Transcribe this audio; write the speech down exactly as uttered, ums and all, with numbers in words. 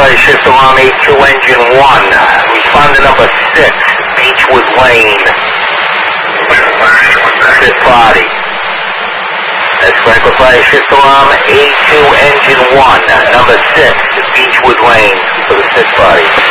Fire shift alarm eight two engine one. Responder number six, Beechwood Lane. Fifth body. That's Franklin Fire shift alarm eight two engine one. Number six, Beechwood Lane for the fifth body.